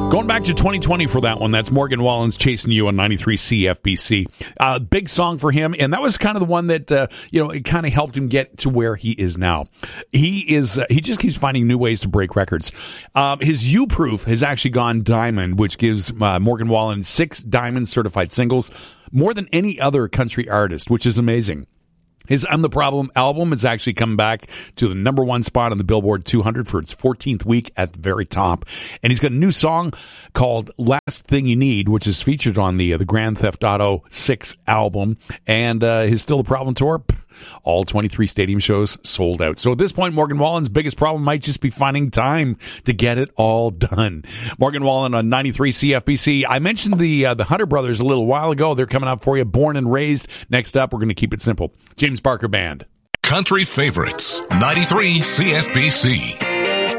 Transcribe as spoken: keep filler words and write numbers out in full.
Going back to twenty twenty for that one. That's Morgan Wallen's Chasing You on ninety-three C F B C. Uh, big song for him, and that was kind of the one that, uh, you know, it kind of helped him get to where he is now. He is, uh, he just keeps finding new ways to break records. Um, his You-Proof has actually gone diamond, which gives uh, Morgan Wallen six diamond certified singles, more than any other country artist, which is amazing. His I'm the Problem album is actually come back to the number one spot on the Billboard two hundred for its fourteenth week at the very top. And he's got a new song called Last Thing You Need, which is featured on the uh, the Grand Theft Auto six album. And uh, his Still the Problem tour, all twenty-three stadium shows sold out. So at this point, Morgan Wallen's biggest problem might just be finding time to get it all done. Morgan Wallen on ninety-three C F B C. I mentioned the uh, the Hunter Brothers a little while ago. They're coming up for you, Born and Raised. Next up, we're going to keep it simple. James Barker Band. Country Favorites, ninety-three C F B C.